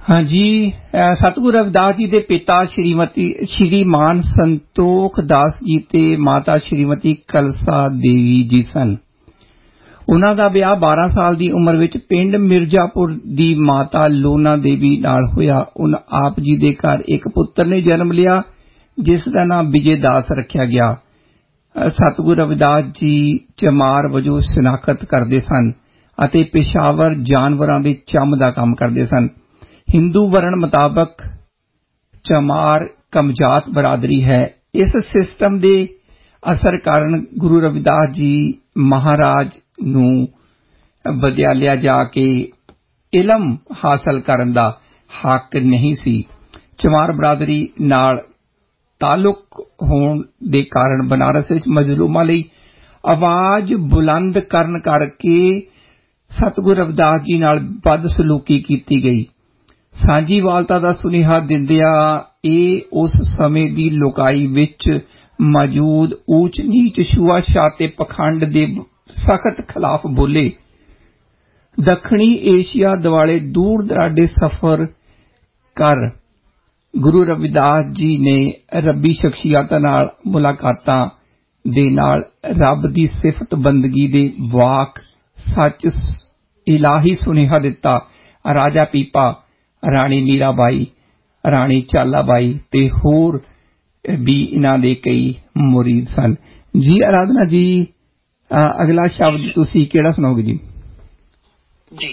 हाँ जी, सतगुरु रविदास जी के पिता श्रीमान संतोख दास जी ते माता श्रीमती कलसा देवी जी सन। उन्हां दा विआह 12 साल दी उम्र विच पिंड मिर्जापुर दी माता लोना देवी नाल होया। आप जी दे घर एक पुत्र ने जन्म लिया जिस दा नाम विजय दास रखिया गया। सतगुरु रविदास जी चमार वजों शिनाखत करदे सन अते पेशावर जानवरां दे चम दा काम करदे सन। हिंदू वर्ण मुताबक चमार कमजात बरादरी है। इस सिस्टम दे असर कारण गुरु रविदास जी महाराज नूं विद्यालय जाके इलम हासिल करन दा हक नहीं सी। चमार बरादरी नाल ताल्लुक होण दे कारण बनारस विच मजलूमां लई आवाज बुलंद करन करके सतगुरु रविदास जी नाल बदसलूकी कीती गई। सांझीवालता दा सुनेहा दिंदिया उस समय दी लोकाई विच मौजूद ऊच नीच छुआछात ते पखंड दे सख्त खिलाफ बोले। दक्षिणी एशिया दुआले दूर दराडे सफर कर गुरु रविदास जी ने रब्बी शख्सियतां नाल मुलाकातां दे नाल रब दी सिफत बंदगी दे वाक सच इलाही सुनेहा दिता। राजा पीपा, राणी मीराबाई, राणी चालाबाई ते होर भी इन्हां दे कई मुरीद सन। जी आराधना जी, अगला शब्द तुसी केड़ा सुनाओगे जी? जी,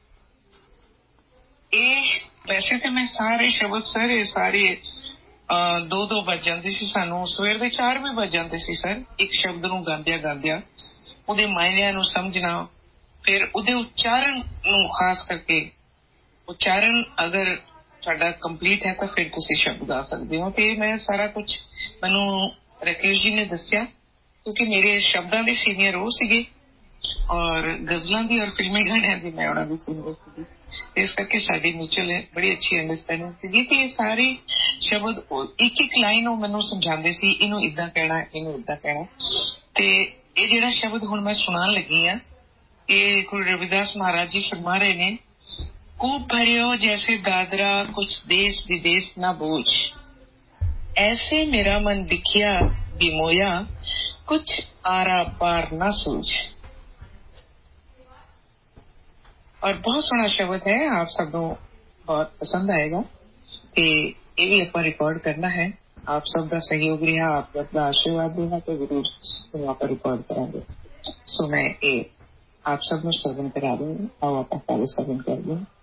वैसे तो मैं सारे शब्द सारे 2-2 बज जाते सी। सानू सवेर दे 4 भी बज जाते सी सर। एक शब्द नूं गांदिया उहदे मायनिਆਂ नूं समझना, फिर उहदे उच्चारण नूं खास करके उच्चारण अगर साडा कंप्लीट है तो फिर तुसी शब्द गा सकते हो। ते मैं सारा कुछ मैनू राकेश जी ने दस्सिया क्योंकि मेरे शब्दां दे सीनियर वो सीगे और गजलों की और फिल्मी गाणियां की मैं उन्होंने सीनियर सीगी। इस करके साडी म्यूचुअल बड़ी अच्छी अंडरस्टैंडिंग सीगी कि सारे शब्द एक लाइन वो मैनू समझाते सी, इनू इदां कहना, इनू इदां कहना। ते ये जिहड़ा शब्द हुण मैं सुनान लगी हाँ, ये गुरु रविदास महाराज जी फरमा रहे ने, कूप भरियो जैसे दादरा कुछ देश विदेश ना बोझ, ऐसे मेरा मन दिखिया बिमोया कुछ आरा पार ना सूझ। और बहुत सोहना शब्द है, आप सबको बहुत पसंद आएगा। कि ये भी अपन रिकॉर्ड करना है, आप सब का सहयोग रहा, आप सबका आशीर्वाद देना तो जरूर वहाँ पर रिकॉर्ड करांगे। सो मैं ये आप सब में श्रवण करा दूंगी और आप पहले श्रवण कर दूंगी।